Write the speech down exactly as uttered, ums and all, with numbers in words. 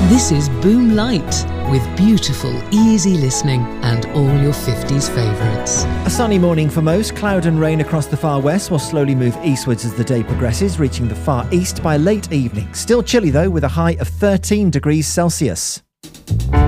This is Boom Light, with beautiful, easy listening and all your fifties favourites. A sunny morning for most. Cloud and rain across the far west will slowly move eastwards as the day progresses, reaching the far east by late evening. Still chilly though, with a high of thirteen degrees Celsius.